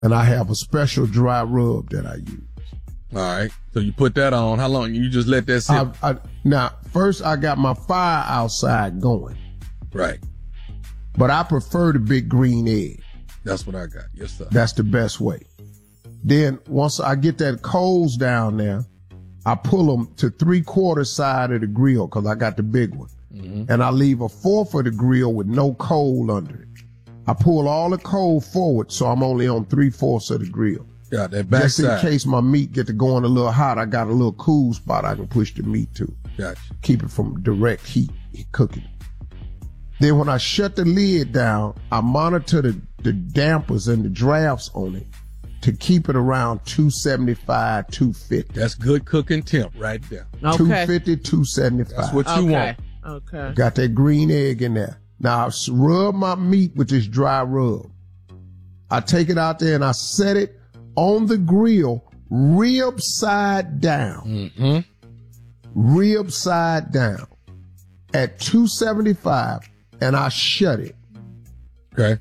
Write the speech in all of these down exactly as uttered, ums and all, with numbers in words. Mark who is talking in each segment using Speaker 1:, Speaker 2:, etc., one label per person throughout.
Speaker 1: And I have a special dry rub that I use.
Speaker 2: All right. So you put that on. How long? You just let that sit?
Speaker 1: I, I, now, first I got my fire outside going.
Speaker 2: Right.
Speaker 1: But I prefer the big green egg.
Speaker 2: That's what I got. Yes, sir.
Speaker 1: That's the best way. Then once I get that coals down there, I pull them to three quarter side of the grill because I got the big one. Mm-hmm. And I leave a fourth of the grill with no coal under it. I pull all the coal forward so I'm only on three fourths of the grill.
Speaker 2: Yeah, that back
Speaker 1: Just in
Speaker 2: side.
Speaker 1: case my meat get to going a little hot, I got a little cool spot I can push the meat to.
Speaker 2: Gotcha.
Speaker 1: Keep it from direct heat cooking. Then when I shut the lid down, I monitor the, the dampers and the drafts on it to keep it around two seventy-five, two fifty.
Speaker 2: That's good cooking temp right there.
Speaker 3: Okay.
Speaker 1: two fifty, two seventy-five.
Speaker 2: That's what you
Speaker 3: okay.
Speaker 2: want.
Speaker 3: Okay.
Speaker 1: Got that green egg in there. Now I rub my meat with this dry rub. I take it out there and I set it on the grill, rib side down.
Speaker 2: Mm-hmm.
Speaker 1: Rib side down at two seventy-five, and I shut it.
Speaker 2: Okay.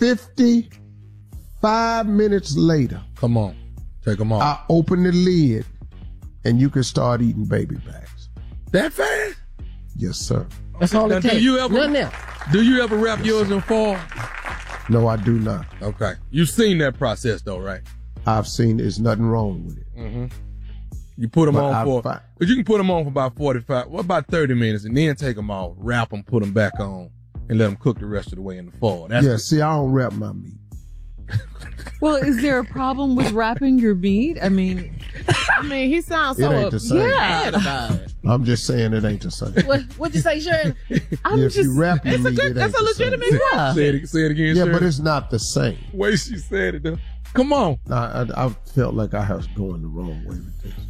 Speaker 1: fifty-five minutes later,
Speaker 2: Come on. Take them off.
Speaker 1: I open the lid, and you can start eating baby backs.
Speaker 2: That fast?
Speaker 1: Yes, sir.
Speaker 4: That's all
Speaker 2: Now,
Speaker 4: it
Speaker 2: do
Speaker 4: takes.
Speaker 2: you ever-
Speaker 4: Nothing else.
Speaker 2: Do you ever wrap yours in foil?
Speaker 1: No, I do not.
Speaker 2: Okay. You've seen that process though, right?
Speaker 1: I've seen there's nothing wrong with it.
Speaker 2: Mm-hmm. You put them
Speaker 1: But
Speaker 2: on
Speaker 1: I
Speaker 2: for,
Speaker 1: fi-
Speaker 2: but you can put them on for about forty-five, what about thirty minutes, and then take them off, wrap them, put them back on, and let them cook the rest of the way in the foil. That's
Speaker 1: Yeah, see, I don't wrap my meat.
Speaker 5: Well, is there a problem with wrapping your meat? I mean,
Speaker 3: I mean, he sounds
Speaker 1: It
Speaker 3: so
Speaker 1: ain't the same.
Speaker 3: upset about it.
Speaker 1: I'm just saying it ain't the same.
Speaker 4: What, what'd you say, Shirley?
Speaker 3: I'm
Speaker 1: Yeah, if
Speaker 3: just,
Speaker 1: you wrap your
Speaker 3: it's a
Speaker 1: meat,
Speaker 3: good,
Speaker 1: it
Speaker 3: that's
Speaker 1: ain't
Speaker 3: a
Speaker 1: the same.
Speaker 3: legitimate question.
Speaker 2: Say it, say it again,
Speaker 1: Yeah,
Speaker 2: sir.
Speaker 1: but it's not the same.
Speaker 2: way she said it though. Come on.
Speaker 1: I, I, I felt like I was going the wrong way with this.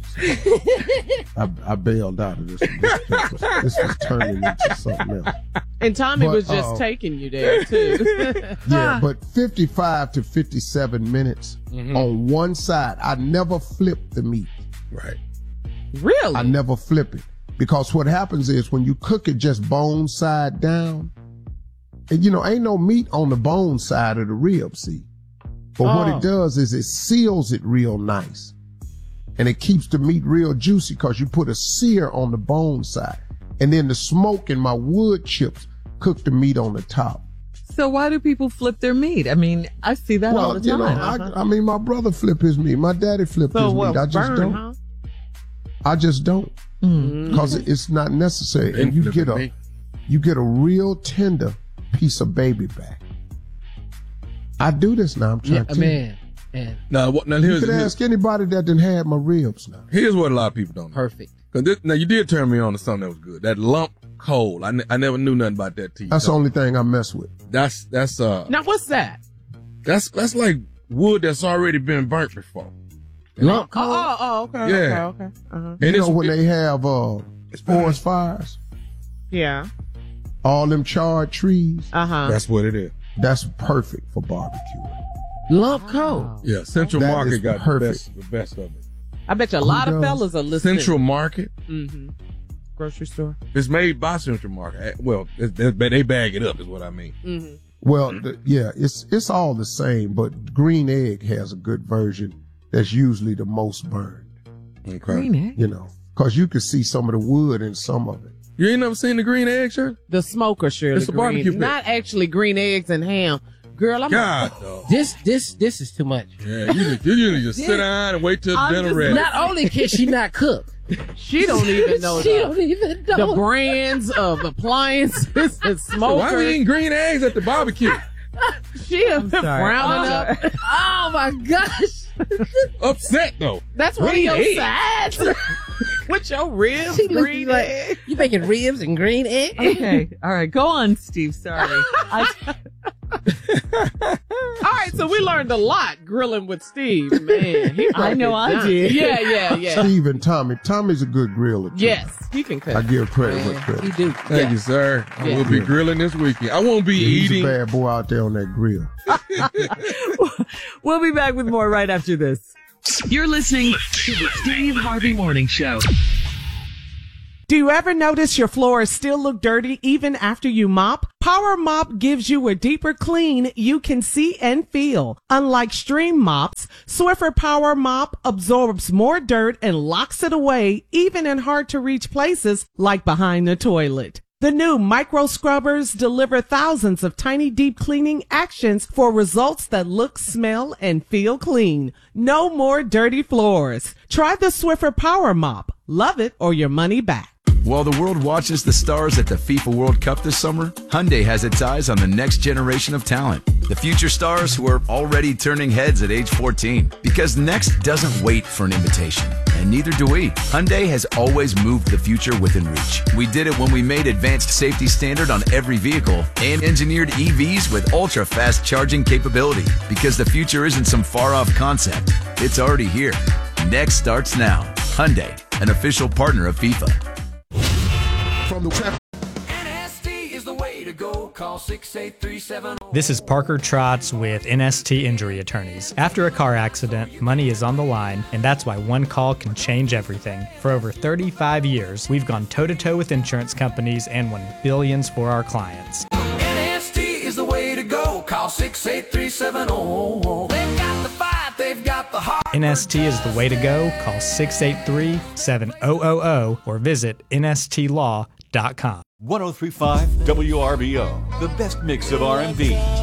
Speaker 1: I, I bailed out of this one. This, this, was, this was turning into something else.
Speaker 3: And Tommy
Speaker 1: But,
Speaker 3: was just
Speaker 1: uh,
Speaker 3: taking you there too.
Speaker 1: Yeah, but fifty-five to fifty-seven minutes
Speaker 2: Mm-hmm.
Speaker 1: on one side. I never flip the meat.
Speaker 2: Right.
Speaker 3: Really?
Speaker 1: I never flip it. Because what happens is when you cook it just bone side down, and you know, ain't no meat on the bone side of the rib, see? But what
Speaker 3: Oh.
Speaker 1: it does is it seals it real nice. And it keeps the meat real juicy because you put a sear on the bone side. And then the smoke and my wood chips cook the meat on the top.
Speaker 5: so why do people flip their meat? I mean, I see that all
Speaker 1: Well,
Speaker 5: the
Speaker 1: you know,
Speaker 5: time.
Speaker 1: I, I mean, my brother flip his meat. My daddy flip
Speaker 3: so
Speaker 1: his
Speaker 3: what?
Speaker 1: meat. I just
Speaker 3: burn,
Speaker 1: don't.
Speaker 3: huh?
Speaker 1: I just don't.
Speaker 5: Mm.
Speaker 1: Because it's not necessary.
Speaker 2: Been
Speaker 1: And you
Speaker 2: flipping
Speaker 1: get a,
Speaker 2: me.
Speaker 1: you get a real tender piece of baby back. I do this now. I'm trying
Speaker 4: Yeah,
Speaker 1: to tell you.
Speaker 4: man. Man,
Speaker 2: Now, what, now
Speaker 1: You
Speaker 2: here's,
Speaker 1: could
Speaker 2: here's,
Speaker 1: ask anybody that done had my ribs now.
Speaker 2: here's what a lot of people don't know.
Speaker 4: perfect.
Speaker 2: Cause this, now you did turn me on to something that was good. That lump coal. I, ne- I never knew nothing about that tea.
Speaker 1: That's the only thing I mess with.
Speaker 2: That's, that's, uh,
Speaker 3: Now what's that?
Speaker 2: that's, that's like wood that's already been burnt before.
Speaker 4: Lump
Speaker 3: Oh,
Speaker 4: coal.
Speaker 3: oh, oh okay,
Speaker 2: Yeah.
Speaker 3: okay, okay. Uh-huh.
Speaker 2: And
Speaker 1: You
Speaker 2: it's,
Speaker 1: know when
Speaker 2: it-
Speaker 1: they have uh, forest fires,
Speaker 3: Yeah.
Speaker 1: all them charred trees,
Speaker 3: Uh huh.
Speaker 2: that's what it is.
Speaker 1: that's perfect for barbecue.
Speaker 4: Lump coal.
Speaker 2: Yeah. Central
Speaker 1: That
Speaker 2: Market
Speaker 1: is
Speaker 2: got the
Speaker 1: perfect.
Speaker 2: best, the best of it.
Speaker 3: I bet you a lot of
Speaker 1: does?
Speaker 3: fellas are listening.
Speaker 2: Central Market.
Speaker 3: Mm-hmm. Grocery store.
Speaker 2: It's made by Central Market. Eh, Well, it- it- they bag it up is what I mean.
Speaker 3: Mm-hmm.
Speaker 1: Well, the, yeah, it's it's all the same, but green egg has a good version that's usually the most burned,
Speaker 2: Okay.
Speaker 5: Green egg.
Speaker 1: you know, because you can see some of the wood in some of it.
Speaker 2: You ain't never seen the green egg, shirt?
Speaker 3: The smoker, Shirley.
Speaker 2: It's a barbecue
Speaker 3: green.
Speaker 2: pit.
Speaker 3: Not actually green eggs and ham. Girl, I'm
Speaker 2: God, though.
Speaker 4: This, this, this is too much.
Speaker 2: Yeah, you just, you usually just sit down and wait till
Speaker 5: I'm
Speaker 2: dinner
Speaker 5: just
Speaker 2: ready.
Speaker 4: Not only can she not cook,
Speaker 3: She don't even know
Speaker 4: she
Speaker 3: the,
Speaker 4: don't even
Speaker 3: the
Speaker 4: know.
Speaker 3: brands of appliances and
Speaker 2: So why we
Speaker 3: smokers.
Speaker 2: eating green eggs at the barbecue?
Speaker 3: She is
Speaker 5: sorry.
Speaker 3: frowning
Speaker 4: Oh,
Speaker 3: up.
Speaker 4: oh my gosh.
Speaker 2: Upset though.
Speaker 3: That's one of
Speaker 2: Green
Speaker 3: your
Speaker 2: egg.
Speaker 3: sides. With your ribs,
Speaker 4: She looking
Speaker 3: green
Speaker 4: like
Speaker 3: egg.
Speaker 4: you making ribs and green egg.
Speaker 5: Okay. All right. Go on, Steve. Sorry. I,
Speaker 3: All right, so we learned a lot grilling with Steve. Man, he
Speaker 5: I
Speaker 3: broke
Speaker 5: know
Speaker 3: it
Speaker 5: I
Speaker 3: down.
Speaker 5: did.
Speaker 3: Yeah, yeah, yeah.
Speaker 1: Steve and Tommy. Tommy's a good griller. Too.
Speaker 3: Yes, he can
Speaker 1: I
Speaker 3: cook.
Speaker 1: give credit where
Speaker 4: Man,
Speaker 1: credit.
Speaker 4: you do.
Speaker 2: Thank
Speaker 3: Yeah.
Speaker 2: you, sir. I
Speaker 3: Yeah.
Speaker 2: will be grilling this weekend. I won't be
Speaker 1: He's
Speaker 2: eating.
Speaker 1: a bad boy out there on that grill.
Speaker 5: we'll be back with more right after this.
Speaker 6: You're listening to the Steve Harvey Morning Show.
Speaker 7: Do you ever notice your floors still look dirty even after you mop? Power Mop gives you a deeper clean you can see and feel. Unlike stream mops, Swiffer Power Mop absorbs more dirt and locks it away, even in hard-to-reach places like behind the toilet. The new micro scrubbers deliver thousands of tiny deep cleaning actions for results that look, smell, and feel clean. No more dirty floors. Try the Swiffer Power Mop. Love it or your money back.
Speaker 8: While the world watches the stars at the FIFA World Cup this summer, Hyundai has its eyes on the next generation of talent. The future stars who are already turning heads at age fourteen. Because next doesn't wait for an invitation. And neither do we. Hyundai has always moved the future within reach. We did it when we made advanced safety standard on every vehicle and engineered E Vs with ultra-fast charging capability. Because the future isn't some far-off concept. It's already here. Next starts now. Hyundai, an official partner of FIFA.
Speaker 1: From the traffic.
Speaker 9: This is Parker Trotz with N S T Injury Attorneys. After a car accident, money is on the line, and that's why one call can change everything. For over thirty-five years, we've gone toe-to-toe with insurance companies and won billions for our clients.
Speaker 10: N S T is the way to go. Call six eight three seven zero. They've got the fight, they've got the heart.
Speaker 9: N S T is the way to go. Call six eight three seven zero zero zero or visit N S T law dot com.
Speaker 11: one oh three point five W R B O, the best mix of R and B,